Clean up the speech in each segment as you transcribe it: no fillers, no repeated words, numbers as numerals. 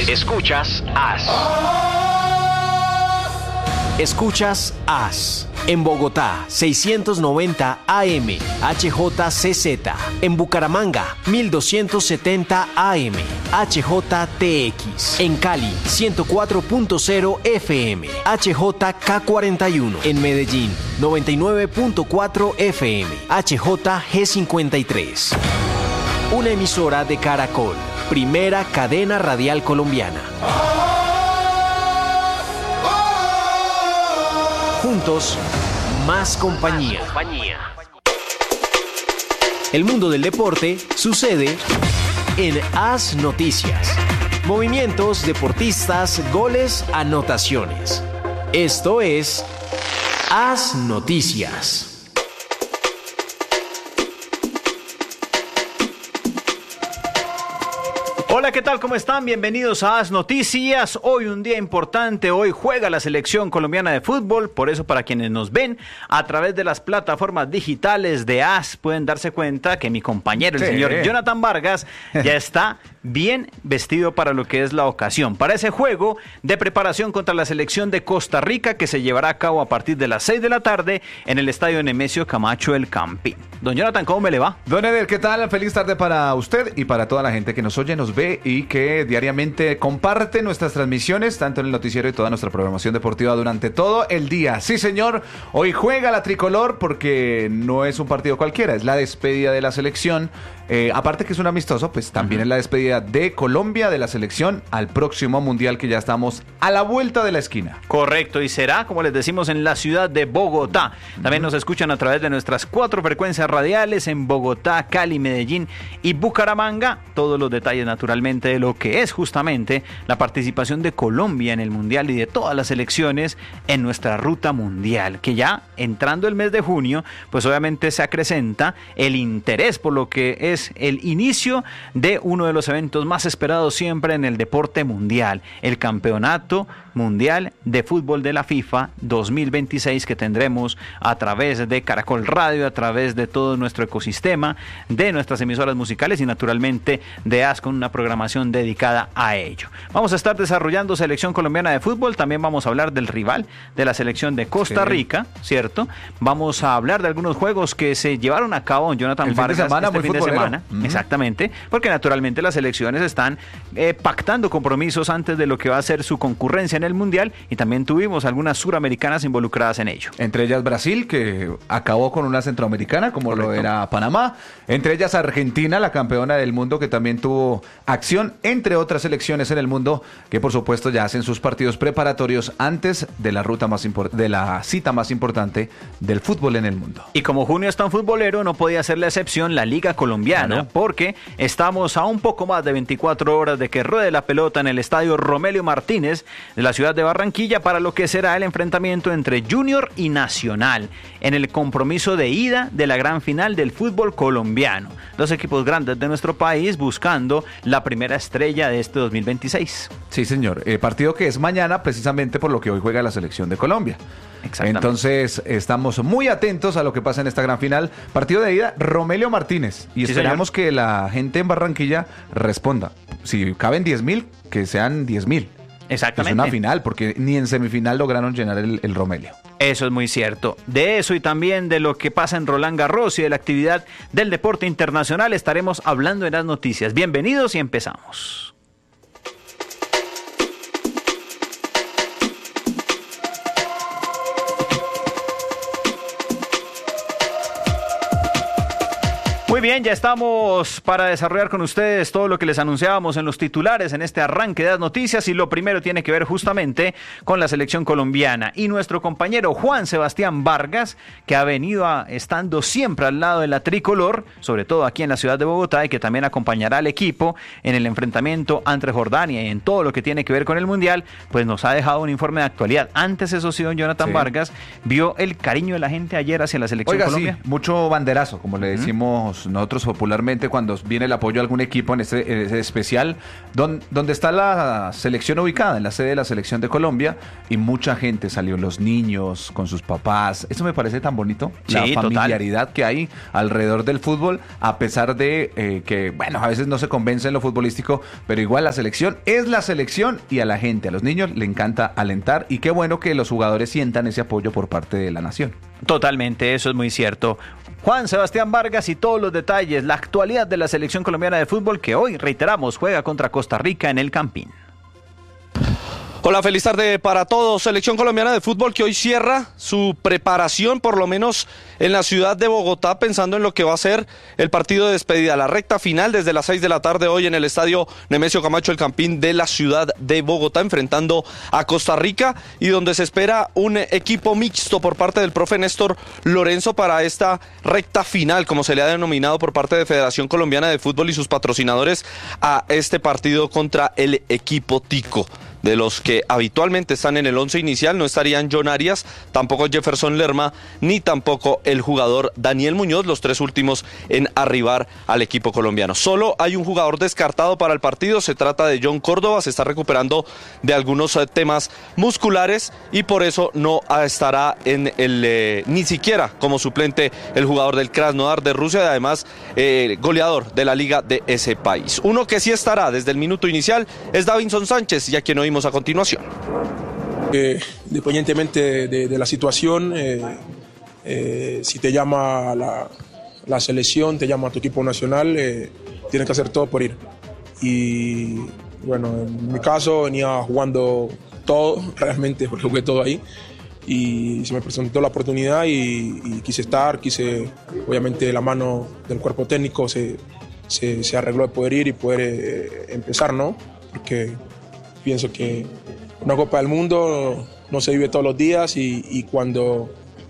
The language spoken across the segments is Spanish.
Escuchas AS. Escuchas AS. En Bogotá, 690 AM, HJCZ. En Bucaramanga, 1270 AM, HJTX. En Cali, 104.0 FM, HJK41. En Medellín, 99.4 FM, HJG53. Una emisora de Caracol, primera cadena radial colombiana. Juntos, más compañía. El mundo del deporte sucede en AS Noticias. Movimientos, deportistas, goles, anotaciones. Esto es AS Noticias. Hola, ¿qué tal? ¿Cómo están? Bienvenidos a AS Noticias. Hoy un día importante, hoy juega la selección colombiana de fútbol, por eso para quienes nos ven a través de las plataformas digitales de AS pueden darse cuenta que mi compañero, el señor Jonathan Vargas, ya está bien vestido para lo que es la ocasión, para ese juego de preparación contra la selección de Costa Rica que se llevará a cabo a partir de las 6 de la tarde en el estadio Nemesio Camacho El Campín. Don Jonathan, ¿cómo me le va? Don Eder, ¿qué tal? Feliz tarde para usted y para toda la gente que nos oye, nos ve y que diariamente comparte nuestras transmisiones, tanto en el noticiero y toda nuestra programación deportiva durante todo el día. Sí, señor, hoy juega la tricolor porque no es un partido cualquiera, es la despedida de la selección. Aparte que es un amistoso, pues también es la despedida de Colombia, de la selección, al próximo mundial que ya estamos a la vuelta de la esquina. Correcto, y será, como les decimos, en la ciudad de Bogotá. También nos escuchan a través de nuestras 4 frecuencias radiales en Bogotá, Cali, Medellín y Bucaramanga. Todos los detalles, naturalmente, de lo que es justamente la participación de Colombia en el mundial y de todas las selecciones en nuestra ruta mundial, que ya entrando el mes de junio, pues obviamente se acrecenta el interés por lo que es el inicio de uno de los eventos más esperados siempre en el deporte mundial, el Campeonato Mundial de Fútbol de la FIFA 2026, que tendremos a través de Caracol Radio, a través de todo nuestro ecosistema, de nuestras emisoras musicales y naturalmente de AS con una programación dedicada a ello. Vamos a estar desarrollando selección colombiana de fútbol, también vamos a hablar del rival de la selección de Costa Rica, ¿cierto? Vamos a hablar de algunos juegos que se llevaron a cabo en Jonathan Vargas este fin de semana. Exactamente, porque naturalmente las selecciones están pactando compromisos antes de lo que va a ser su concurrencia en el Mundial y también tuvimos algunas suramericanas involucradas en ello. Entre ellas Brasil, que acabó con una centroamericana como Correcto. Lo era Panamá. Entre ellas Argentina, la campeona del mundo, que también tuvo acción, entre otras selecciones en el mundo que por supuesto ya hacen sus partidos preparatorios antes de la ruta de la cita más importante del fútbol en el mundo. Y como junio es tan futbolero, no podía ser la excepción la Liga Colombiana, porque estamos a un poco más de 24 horas de que ruede la pelota en el estadio Romelio Martínez de la ciudad de Barranquilla para lo que será el enfrentamiento entre Junior y Nacional en el compromiso de ida de la gran final del fútbol colombiano. Dos equipos grandes de nuestro país buscando la primera estrella de este 2026. Sí, señor. Partido que es mañana precisamente por lo que hoy juega la selección de Colombia. Entonces estamos muy atentos a lo que pasa en esta gran final. Partido de ida, Romelio Martínez. Y esperamos que la gente en Barranquilla responda. Si caben 10,000, que sean 10,000. Exactamente. Es una final, porque ni en semifinal lograron llenar el Romelio. Eso es muy cierto. De eso y también de lo que pasa en Roland Garros y de la actividad del deporte internacional estaremos hablando en las noticias. Bienvenidos y empezamos. Muy bien, ya estamos para desarrollar con ustedes todo lo que les anunciábamos en los titulares en este arranque de las noticias, y lo primero tiene que ver justamente con la selección colombiana y nuestro compañero Juan Sebastián Vargas, que ha venido estando siempre al lado de la tricolor, sobre todo aquí en la ciudad de Bogotá, y que también acompañará al equipo en el enfrentamiento ante Jordania y en todo lo que tiene que ver con el Mundial, pues nos ha dejado un informe de actualidad. Antes, eso sí, don Jonathan Vargas, vio el cariño de la gente ayer hacia la selección Colombia. Sí, mucho banderazo, como le decimos decimos nosotros popularmente cuando viene el apoyo a algún equipo en ese especial, donde está la selección ubicada, en la sede de la selección de Colombia, y mucha gente salió, los niños con sus papás. Eso me parece tan bonito, sí, la familiaridad total. que hay alrededor del fútbol, a pesar de que, bueno, a veces no se convence en lo futbolístico, pero igual la selección es la selección y a la gente, a los niños le encanta alentar, y qué bueno que los jugadores sientan ese apoyo por parte de la nación. Totalmente, eso es muy cierto. Juan Sebastián Vargas y todos los detalles, la actualidad de la selección colombiana de fútbol que hoy, reiteramos, juega contra Costa Rica en el Campín. Hola, feliz tarde para todos. Selección colombiana de fútbol que hoy cierra su preparación, por lo menos en la ciudad de Bogotá, pensando en lo que va a ser el partido de despedida, la recta final desde las 6 de la tarde hoy en el estadio Nemesio Camacho, el Campín de la ciudad de Bogotá, enfrentando a Costa Rica, y donde se espera un equipo mixto por parte del profe Néstor Lorenzo para esta recta final, como se le ha denominado por parte de Federación Colombiana de Fútbol y sus patrocinadores a este partido contra el equipo Tico. De los que habitualmente están en el 11 inicial no estarían John Arias, tampoco Jefferson Lerma, ni tampoco el jugador Daniel Muñoz, los tres últimos en arribar al equipo colombiano. Solo hay un jugador descartado para el partido, se trata de John Córdoba, se está recuperando de algunos temas musculares y por eso no estará en el ni siquiera como suplente el jugador del Krasnodar de Rusia, y además goleador de la liga de ese país. Uno que sí estará desde el minuto inicial es Davinson Sánchez, y a quien oímos a continuación. Independientemente de la situación, si te llama la selección, te llama tu equipo nacional, tienes que hacer todo por ir. Y bueno, en mi caso venía jugando todo, realmente, porque jugué todo ahí. Y se me presentó la oportunidad y quise estar, obviamente la mano del cuerpo técnico se arregló de poder ir y poder empezar, ¿no? Porque pienso que una Copa del Mundo no se vive todos los días y cuando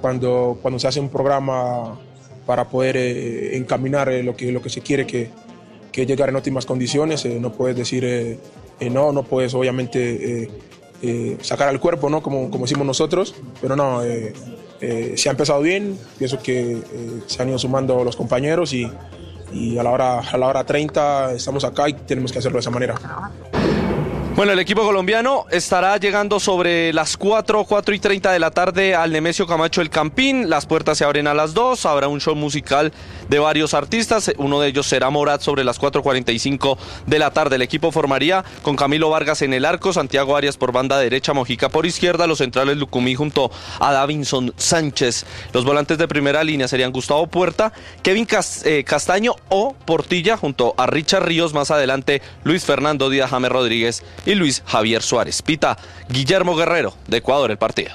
se hace un programa para poder encaminar lo que se quiere que llegar en óptimas condiciones, no puedes decir no puedes obviamente sacar al cuerpo, ¿no? como decimos nosotros, pero no, se ha empezado bien, pienso que se han ido sumando los compañeros y a la hora 30 estamos acá y tenemos que hacerlo de esa manera. Bueno, el equipo colombiano estará llegando sobre las 4:30 de la tarde al Nemesio Camacho el Campín. Las puertas se abren a las 2, habrá un show musical de varios artistas, uno de ellos será Morat sobre las 4:45 de la tarde. El equipo formaría con Camilo Vargas en el arco, Santiago Arias por banda derecha, Mojica por izquierda, los centrales Lucumí junto a Davinson Sánchez. Los volantes de primera línea serían Gustavo Puerta, Kevin Castaño o Portilla junto a Richard Ríos, más adelante Luis Fernando Díaz, James Rodríguez y Luis Javier Suárez. Pita Guillermo Guerrero de Ecuador el partido.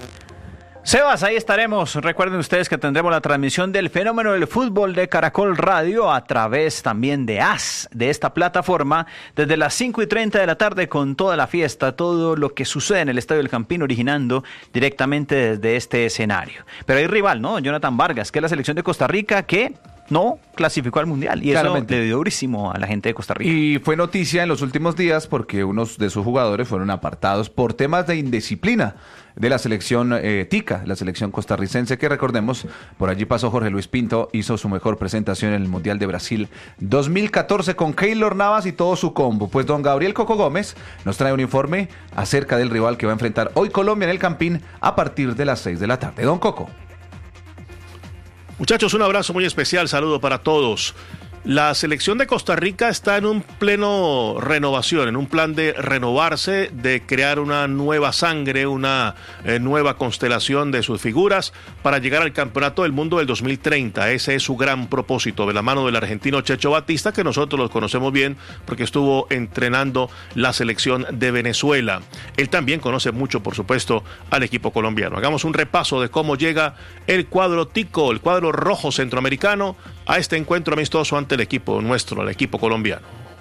Sebas, ahí estaremos. Recuerden ustedes que tendremos la transmisión del fenómeno del fútbol de Caracol Radio a través también de esta plataforma, desde las 5:30 de la tarde con toda la fiesta, todo lo que sucede en el Estadio del Campín, originando directamente desde este escenario. Pero hay rival, ¿no? Jonathan Vargas, que es la selección de Costa Rica, que no clasificó al Mundial, y claramente eso le dio durísimo a la gente de Costa Rica. Y fue noticia en los últimos días porque unos de sus jugadores fueron apartados por temas de indisciplina de la selección tica, la selección costarricense, que recordemos, por allí pasó Jorge Luis Pinto, hizo su mejor presentación en el Mundial de Brasil 2014 con Keylor Navas y todo su combo. Pues don Gabriel Coco Gómez nos trae un informe acerca del rival que va a enfrentar hoy Colombia en el Campín a partir de las 6 de la tarde. Don Coco. Muchachos, un abrazo muy especial, saludo para todos. La selección de Costa Rica está en un pleno renovación, en un plan de renovarse, de crear una nueva sangre, una nueva constelación de sus figuras para llegar al Campeonato del Mundo del 2030. Ese es su gran propósito, de la mano del argentino Checho Batista, que nosotros los conocemos bien porque estuvo entrenando la selección de Venezuela. Él también conoce mucho, por supuesto, al equipo colombiano. Hagamos un repaso de cómo llega el cuadro tico, el cuadro rojo centroamericano, a este encuentro amistoso ante el equipo nuestro, el equipo colombiano.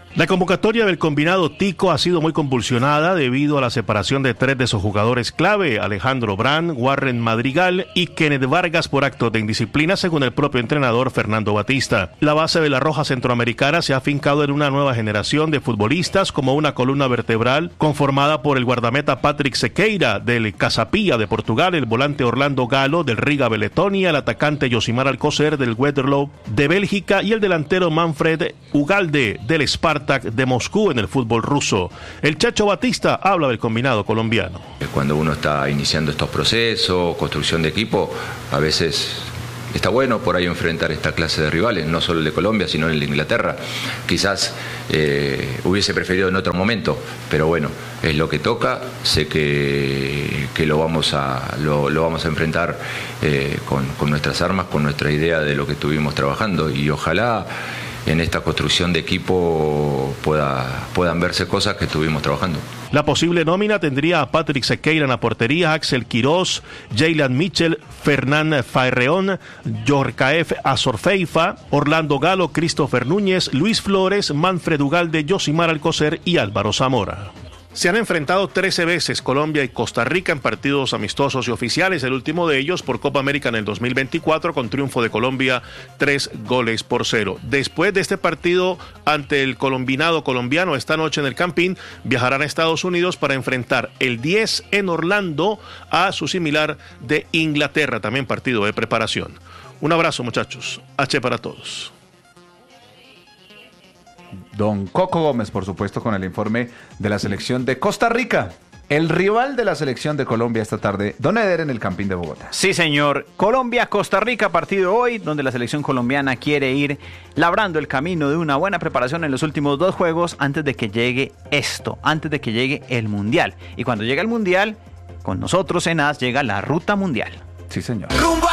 La convocatoria del combinado Tico ha sido muy convulsionada debido a la separación de 3 de sus jugadores clave, Alejandro Brand, Warren Madrigal y Kenneth Vargas, por actos de indisciplina, según el propio entrenador Fernando Batista. La base de la Roja Centroamericana se ha afincado en una nueva generación de futbolistas como una columna vertebral conformada por el guardameta Patrick Sequeira del Casapia de Portugal, el volante Orlando Galo del Riga Beletonia, el atacante Yosimar Alcocer del Westerlo de Bélgica y el delantero Manfred Ugalde del Spartak de Moscú en el fútbol ruso. El Chacho Batista habla del combinado colombiano. Cuando uno está iniciando estos procesos, construcción de equipo, a veces está bueno por ahí enfrentar esta clase de rivales, no solo el de Colombia, sino el de Inglaterra. Quizás hubiese preferido en otro momento, pero bueno, es lo que toca. Sé que lo vamos a enfrentar con nuestras armas, con nuestra idea de lo que estuvimos trabajando, y ojalá en esta construcción de equipo puedan verse cosas que estuvimos trabajando. La posible nómina tendría a Patrick Sequeira en la portería, Axel Quirós, Jaylan Mitchell, Fernán Fairreón, Yorkaef Azorfeifa, Orlando Galo, Christopher Núñez, Luis Flores, Manfred Ugalde, Yosimar Alcocer y Álvaro Zamora. Se han enfrentado 13 veces Colombia y Costa Rica en partidos amistosos y oficiales, el último de ellos por Copa América en el 2024 con triunfo de Colombia 3-0. Después de este partido ante el combinado colombiano esta noche en el Campín, viajarán a Estados Unidos para enfrentar el 10 en Orlando a su similar de Inglaterra, también partido de preparación. Un abrazo, muchachos. H para todos. Don Coco Gómez, por supuesto, con el informe de la selección de Costa Rica. El rival de la selección de Colombia esta tarde, Don Eder, en el Campín de Bogotá. Sí, señor. Colombia-Costa Rica, partido hoy, donde la selección colombiana quiere ir labrando el camino de una buena preparación en los últimos 2 juegos antes de que llegue antes de que llegue el Mundial. Y cuando llega el Mundial, con nosotros en AS llega la Ruta Mundial. Sí, señor.